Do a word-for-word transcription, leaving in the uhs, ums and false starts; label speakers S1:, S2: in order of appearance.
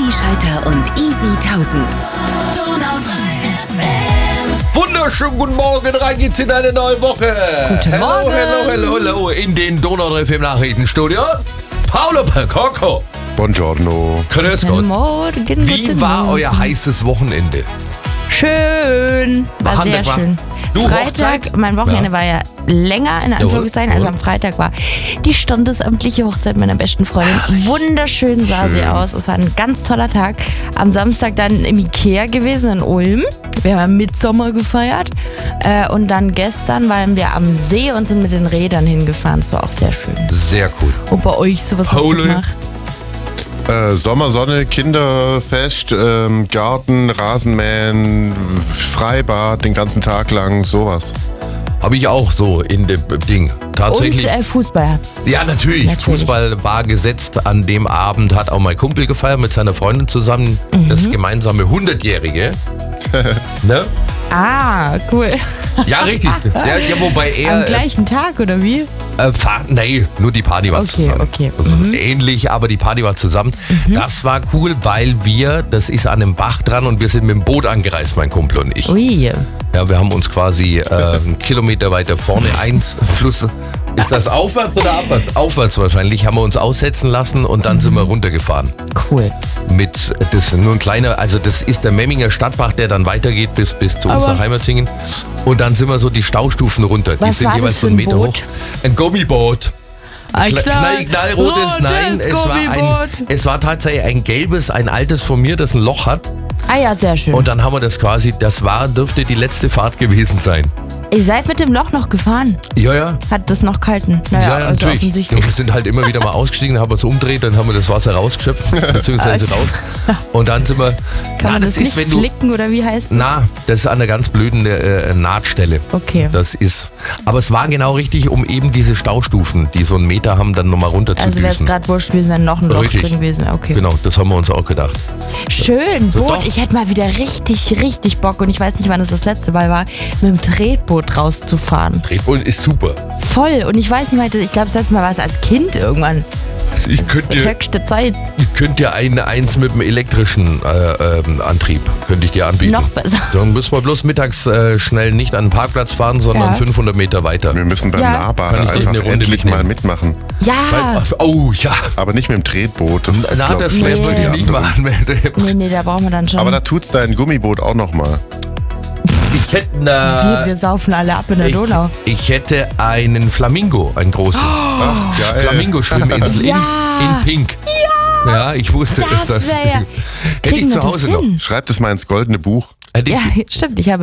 S1: Tommy Schreiter und Easy tausend.
S2: Wunderschönen guten Morgen, rein geht's in eine neue Woche.
S3: Guten
S2: hello,
S3: Morgen.
S2: hello, hello, hello, in den Donau drei F M Nachrichtenstudios. Paolo Percocco.
S4: Buongiorno.
S2: Grüß
S3: Guten
S2: Gott.
S3: Morgen,
S2: Wie
S3: guten
S2: war
S3: Morgen.
S2: euer heißes Wochenende?
S3: Schön. War
S2: Handwerk
S3: sehr
S2: war-
S3: schön.
S2: Du,
S3: Freitag,
S2: Hochzeit?
S3: mein Wochenende
S2: Ja.
S3: war ja länger, in Anführungszeichen. Also am Freitag war die standesamtliche Hochzeit meiner besten Freundin. Wunderschön sah
S2: Schön.
S3: sie aus. Es war ein ganz toller Tag. Am Samstag dann im Ikea gewesen in Ulm. Wir haben ja Mitsommer gefeiert. Äh, und dann gestern waren wir am See und sind mit den Rädern hingefahren. Es war auch sehr schön.
S2: Sehr cool.
S3: Und bei euch, sowas habt ihr
S2: Pauli?
S3: gemacht?
S4: Äh, Sommersonne, Kinderfest, ähm, Garten, Rasenmähen, Freibad den ganzen Tag lang, sowas.
S2: Habe ich auch so in dem Ding. Tatsächlich.
S3: Und äh, Fußball.
S2: Ja, natürlich.
S3: Natürlich.
S2: Fußball war gesetzt. An dem Abend hat auch mein Kumpel gefeiert mit seiner Freundin zusammen.
S3: Mhm.
S2: Das gemeinsame hundertjährige. Ne?
S3: Ah, cool.
S2: Ja, richtig. Ja, ja, wobei er.
S3: Am gleichen Tag, oder wie?
S2: Äh, fahr- nee, nur die Party war
S3: Okay,
S2: zusammen.
S3: okay.
S2: Also ähnlich, aber die Party war zusammen. Das war cool, weil wir, das ist an einem Bach dran und wir sind mit dem Boot angereist, mein Kumpel und ich.
S3: Ui.
S2: Ja, wir haben uns quasi äh, einen Kilometer weiter vorne ein Fluss. Ist das aufwärts oder abwärts? Aufwärts wahrscheinlich. Haben wir uns aussetzen lassen und dann sind wir runtergefahren.
S3: Cool.
S2: Mit, das ist nur ein kleiner, also das ist der Memminger Stadtbach, der dann weitergeht bis, bis zu uns
S3: Aber-
S2: nach Heimertingen. Und dann sind wir so die Staustufen runter. Die
S3: Was
S2: sind
S3: war
S2: jeweils
S3: das
S2: so
S3: für
S2: einen
S3: ein
S2: Meter
S3: Boot?
S2: hoch. Ein Gummiboot.
S3: Ein
S2: Kla- knall, knallrotes, nein, es war, ein, es war tatsächlich ein gelbes, ein altes von mir, das ein Loch hat.
S3: Ah ja, sehr schön.
S2: Und dann haben wir das quasi, das war, dürfte die letzte Fahrt gewesen sein.
S3: Ihr seid mit dem Loch noch gefahren?
S2: Ja, ja.
S3: Hat das noch gehalten? Naja,
S2: Ja, ja,
S3: also
S2: natürlich.
S3: offensichtlich.
S2: Wir sind halt immer wieder mal ausgestiegen, dann haben wir es umgedreht, dann haben wir das Wasser rausgeschöpft, beziehungsweise
S3: Also-
S2: raus. Und dann sind wir.
S3: Kann
S2: na,
S3: man das, nicht
S2: wenn du.
S3: flicken oder wie heißt das?
S2: Na, das ist an einer ganz blöden äh, Nahtstelle.
S3: Okay.
S2: Das ist. Aber es war genau richtig, um eben diese Staustufen, die so einen Meter haben, dann nochmal runter zu
S3: Also wäre es
S2: düsen.
S3: gerade wurscht gewesen, wenn noch ein Loch
S2: Richtig.
S3: drin gewesen wäre. Okay.
S2: Genau, das haben wir uns auch gedacht.
S3: Schön,
S2: So,
S3: Boot.
S2: doch.
S3: Ich hätte mal wieder richtig, richtig Bock und ich weiß nicht, wann es das letzte Mal war, mit dem Tretboot rauszufahren.
S2: Tretboot ist super.
S3: Voll. Und ich weiß nicht mehr, ich glaube, das letzte Mal war es als Kind irgendwann.
S2: Ich
S3: Das ist
S2: könnte
S3: die
S2: dir,
S3: höchste Zeit.
S2: ich könnte dir ein, eins mit einem elektrischen äh, ähm, Antrieb könnte ich dir anbieten.
S3: Noch besser.
S2: Dann müssen wir bloß mittags äh, schnell nicht an den Parkplatz fahren, sondern
S3: Ja.
S2: fünfhundert Meter weiter.
S4: Wir müssen beim
S3: Ja.
S4: Nahbare
S2: Kann ich dich
S4: einfach
S2: eine Runde
S4: endlich
S2: mitnehmen?
S4: mal mitmachen.
S3: Ja.
S2: Weil, oh ja,
S4: Aber nicht mit dem Tretboot. Das ist,
S2: na,
S4: glaub
S2: das
S4: ich,
S2: nee.
S4: schlecht für
S2: wollte
S4: die
S2: ich nicht
S4: anderen.
S2: machen.
S3: Nee, nee, da brauchen wir dann schon.
S4: Aber da tut's dein Gummiboot auch nochmal.
S2: Ich hätte,
S3: wir,
S2: äh,
S3: wir saufen alle ab in der
S2: ich,
S3: Donau.
S2: ich hätte einen Flamingo, einen großen.
S4: Ach, geil.
S2: Flamingo-Schwimminsel
S3: Ja.
S2: in, in Pink. Ja. Ja, ich wusste
S3: Das
S2: es. Das
S3: wär ja-
S2: hätte
S3: Kriegen
S2: ich zu
S3: wir das
S2: Hause
S3: hin?
S2: noch.
S4: Schreib das mal ins goldene Buch.
S2: Hätte ich,
S3: Ja, stimmt. Ich habe